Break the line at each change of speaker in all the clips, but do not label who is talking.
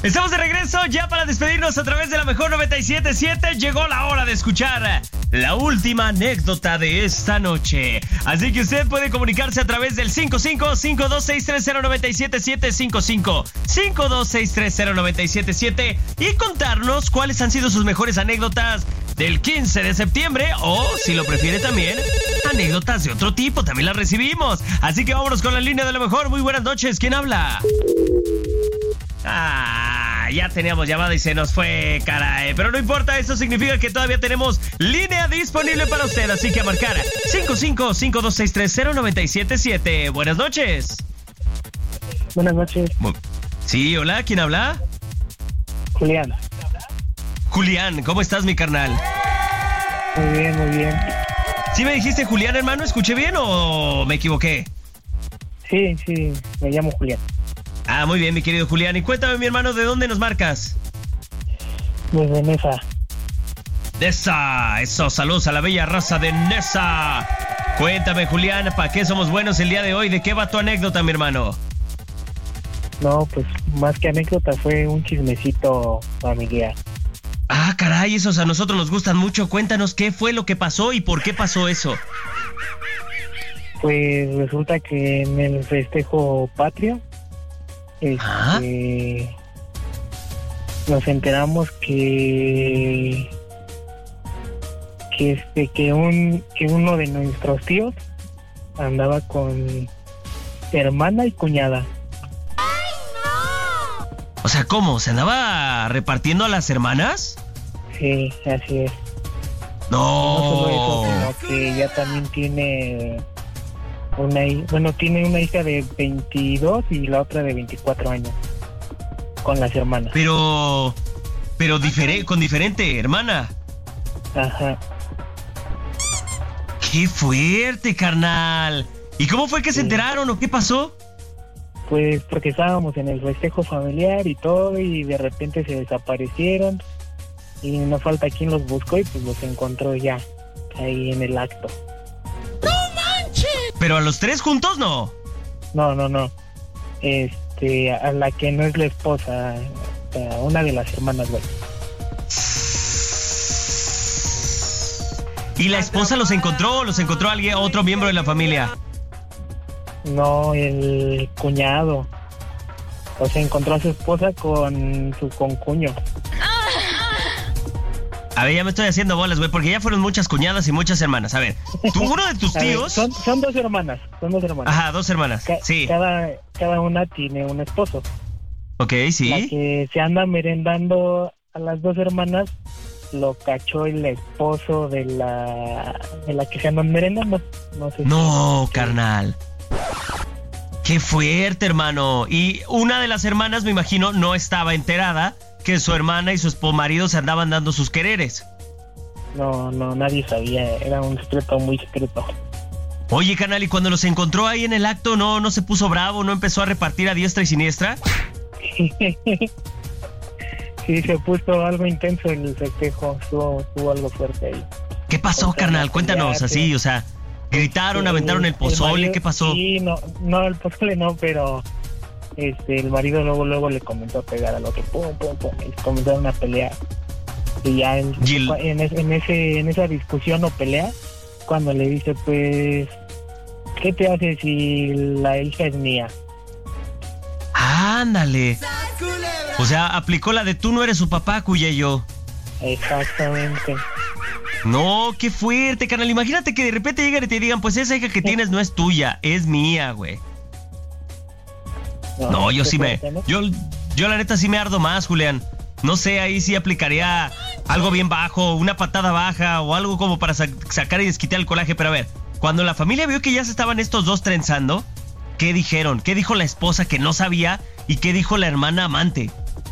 Estamos de regreso ya para despedirnos a través de la mejor 97.7. Llegó la hora de escuchar la última anécdota de esta noche. Así que usted puede comunicarse a través del 55-52630977, 55-52630977 y contarnos cuáles han sido sus mejores anécdotas del 15 de septiembre o, si lo prefiere también, anécdotas de otro tipo, también las recibimos. Así que vámonos con la línea de la mejor. Muy buenas noches, ¿quién habla? Ya teníamos llamada y se nos fue, caray. Pero no importa, eso significa que todavía tenemos línea disponible para usted. Así que a marcar 55-52630977. Buenas noches.
Buenas noches.
Sí, hola, ¿quién habla?
Julián.
Julián, ¿cómo estás, mi carnal?
Muy bien, muy bien.
¿Sí me dijiste Julián, hermano? ¿Escuché bien o me equivoqué?
Sí, me llamo Julián.
Muy bien, mi querido Julián. Y cuéntame, mi hermano, ¿de dónde nos marcas?
Desde Nesa.
Nesa, eso, saludos a la bella raza de Nesa. Cuéntame, Julián, ¿para qué somos buenos el día de hoy? ¿De qué va tu anécdota, mi hermano?
No, pues más que anécdota fue un chismecito familiar.
Caray, esos a nosotros nos gustan mucho. Cuéntanos qué fue lo que pasó y por qué pasó eso.
Pues resulta que en el festejo patrio nos enteramos que uno de nuestros tíos andaba con hermana y cuñada.
¡Ay, no!
O sea, ¿cómo? ¿Se andaba repartiendo a las hermanas?
Sí, así es.
No.
No solo eso, sino que ya también tiene tiene una hija de 22 y la otra de 24 años con las hermanas.
Pero con diferente hermana.
Ajá.
¡Qué fuerte, carnal! ¿Y cómo fue que se enteraron o qué pasó?
Pues porque estábamos en el festejo familiar y todo y de repente se desaparecieron y no falta quien los buscó y pues los encontró ya ahí en el acto.
¿Pero a los tres juntos no?
No. A la que no es la esposa, a una de las hermanas, güey.
¿Y la esposa los encontró alguien, otro miembro de la familia?
No, el cuñado. O sea, encontró a su esposa con su concuño.
A ver, ya me estoy haciendo bolas, güey, porque ya fueron muchas cuñadas y muchas hermanas. A ver, uno de tus tíos...
Ver, son dos hermanas.
Ajá, dos hermanas, sí.
Cada una tiene un esposo.
Ok, sí.
La que se anda merendando a las dos hermanas lo cachó el esposo de la que se andan merendando.
No, carnal. Qué fuerte, hermano. Y una de las hermanas, me imagino, no estaba enterada que su hermana y su marido se andaban dando sus quereres.
No, nadie sabía, era un secreto muy secreto.
Oye, carnal, ¿y cuando los encontró ahí en el acto no se puso bravo, no empezó a repartir a diestra y siniestra?
Sí, se puso algo intenso en el festejo, estuvo algo fuerte ahí.
¿Qué pasó, carnal? Cuéntanos, así, o sea, gritaron, aventaron el pozole, ¿qué pasó?
Sí, no, el pozole no, pero el marido luego le comenzó a pegar al otro, pum, y comenzaron a pelear. Y ya en esa discusión o pelea, cuando le dice, pues, ¿qué te hace si la hija es mía?
¡Ándale! O sea, aplicó la de tú no eres su papá, Cuyello.
Exactamente.
No, qué fuerte, carnal. Imagínate que de repente llegan y te digan, pues esa hija que tienes no es tuya, es mía, güey. No, yo sí
fuerte, ¿no?
Yo la neta sí me ardo más, Julián. No sé, ahí sí aplicaría algo bien bajo, una patada baja o algo como para sacar y desquitar el coraje. Pero a ver, cuando la familia vio que ya se estaban estos dos trenzando, ¿qué dijeron? ¿Qué dijo la esposa que no sabía? ¿Y qué dijo la hermana amante?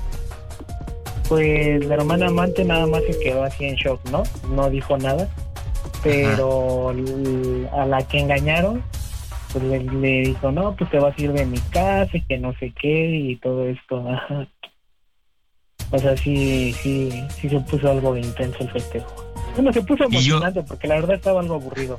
Pues la hermana amante nada más se quedó así en shock, ¿no? No dijo nada. Pero a la que engañaron, pues le dijo, no, pues te vas a ir de mi casa y que no sé qué y todo esto. Ajá. O sea, sí se puso algo intenso el festejo. Bueno, se puso emocionante porque la verdad estaba algo aburrido.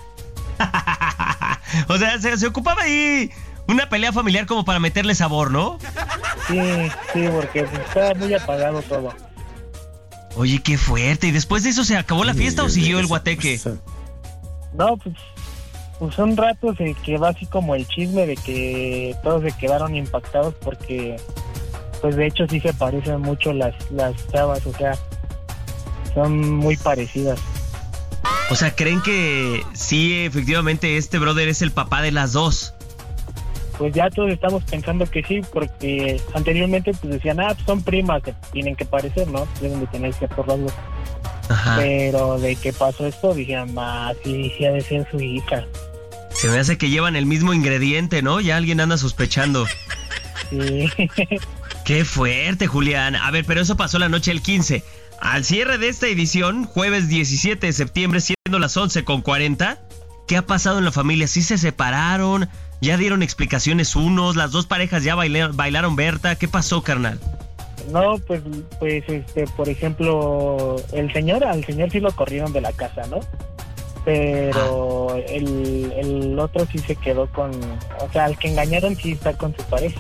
O sea, se ocupaba ahí una pelea familiar como para meterle sabor, ¿no?
Sí, porque pues, estaba muy apagado todo.
Oye, qué fuerte. ¿Y después de eso se acabó la fiesta o siguió el guateque?
No, pues un rato se quedó así como el chisme de que todos se quedaron impactados porque, pues de hecho sí se parecen mucho las chavas, o sea, son muy parecidas.
O sea, ¿creen que sí, efectivamente, este brother es el papá de las dos?
Pues ya todos estamos pensando que sí, porque anteriormente pues decían, pues son primas, que tienen que parecer, ¿no? Deben de tener ciertos rasgos.
Ajá.
Pero de que pasó esto, dijeron, sí ha de ser su hija.
Se me hace que llevan el mismo ingrediente, ¿no? Ya alguien anda sospechando.
Sí.
Qué fuerte, Julián. A ver, pero eso pasó la noche del 15. Al cierre de esta edición, jueves 17 de septiembre, siendo las 11:40, ¿qué ha pasado en la familia? ¿Sí se separaron? ¿Ya dieron explicaciones unos? ¿Las dos parejas ya bailaron Berta? ¿Qué pasó, carnal?
No, pues por ejemplo, al señor sí lo corrieron de la casa, ¿no? Pero el otro sí se quedó con, o sea, al que engañaron sí está con su pareja.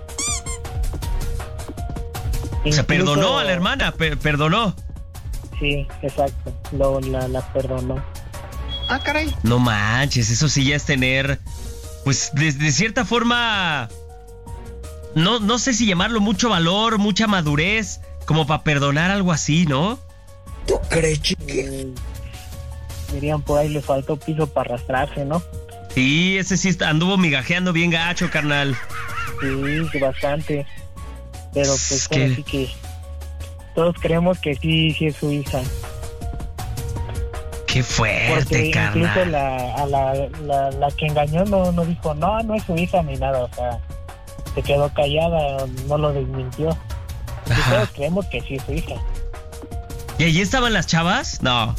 O sea, perdonó a la hermana, perdonó.
Sí, exacto, la perdonó.
Ah, caray.
No manches, eso sí ya es tener, pues, de cierta forma, no sé si llamarlo mucho valor, mucha madurez, como para perdonar algo así, ¿no?
¿Tú crees, chique?
Dirían por ahí le faltó piso para arrastrarse, ¿no?
Sí, ese sí anduvo migajeando bien gacho, carnal.
Sí, bastante. Pero pues
¿Qué?
ahora sí que todos creemos que sí es su hija.
Qué fuerte,
Porque
carnal.
incluso la que engañó no dijo, no es su hija ni nada, o sea, se quedó callada, no lo desmintió. Y todos creemos que sí es su hija.
¿Y allí estaban las chavas? No.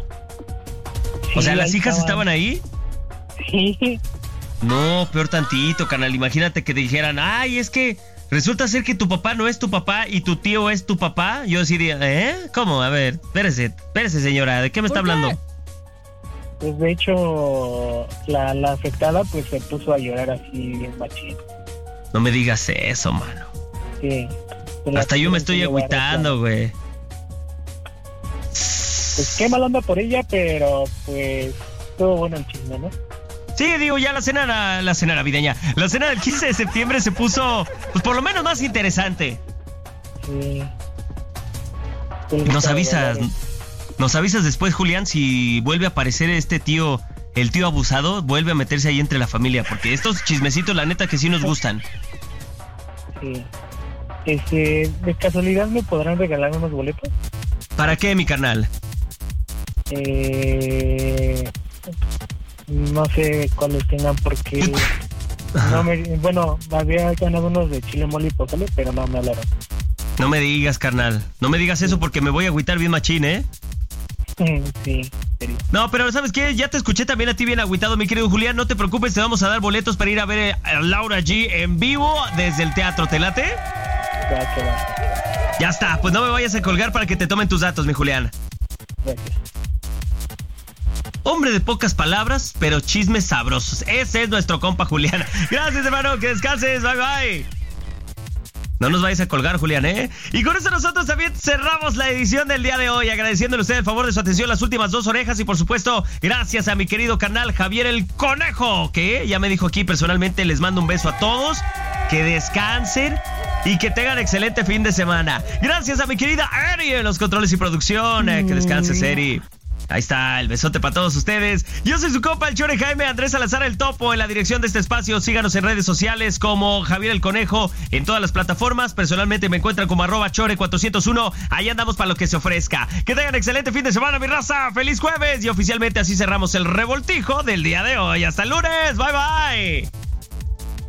O
Sí,
sea, ¿las
ahí
hijas estaban ahí?
Sí,
No, peor tantito, carnal. Imagínate que dijeran, ay, es que resulta ser que tu papá no es tu papá y tu tío es tu papá. Yo diría, ¿Cómo? A ver, espérese, señora, ¿de qué me está hablando?
pues de hecho la afectada pues se puso a llorar así bien machín.
No me digas eso, mano.
Sí.
Hasta yo me estoy agüitando, güey.
Pues qué mal onda por ella, pero pues estuvo bueno el chisme, ¿no?
Sí, digo, ya la cena navideña. La cena del 15 de septiembre se puso, pues por lo menos más interesante.
Sí.
Nos avisas después, Julián, si vuelve a aparecer el tío abusado, vuelve a meterse ahí entre la familia, porque estos chismecitos, la neta, que sí nos gustan.
Sí. ¿De casualidad me podrán regalar unos boletos?
¿Para qué, mi carnal?
No sé cuáles tengan porque había ganado unos de chile mole y pozole, pero no me hablaron.
No me digas, carnal. No me digas eso porque me voy a agüitar bien machín, ¿eh?
Sí, serio.
No, pero ¿sabes qué? Ya te escuché también a ti bien agüitado, mi querido Julián. No te preocupes, te vamos a dar boletos para ir a ver a Laura G en vivo desde el teatro. ¿Te late?
Ya que va.
Ya está, pues no me vayas a colgar para que te tomen tus datos, mi Julián.
Gracias.
Hombre de pocas palabras, pero chismes sabrosos. Ese es nuestro compa Julián. Gracias, hermano, que descanses. Bye, bye. No nos vayas a colgar, Julián, ¿eh? Y con eso nosotros también cerramos la edición del día de hoy, agradeciéndole a usted el favor de su atención las últimas 2 orejas y, por supuesto, gracias a mi querido carnal Javier el Conejo, que ya me dijo aquí personalmente, les mando un beso a todos, que descansen y que tengan excelente fin de semana. Gracias a mi querida Eri en los controles y producción, que descanses, Eri. Ahí está, el besote para todos ustedes. Yo soy su compa, el Chore Jaime Andrés Salazar, el Topo, en la dirección de este espacio. Síganos en redes sociales como Javier el Conejo, en todas las plataformas. Personalmente me encuentran como @Chore401. Ahí andamos para lo que se ofrezca. Que tengan excelente fin de semana, mi raza. ¡Feliz jueves! Y oficialmente así cerramos el revoltijo del día de hoy. ¡Hasta el lunes! ¡Bye, bye!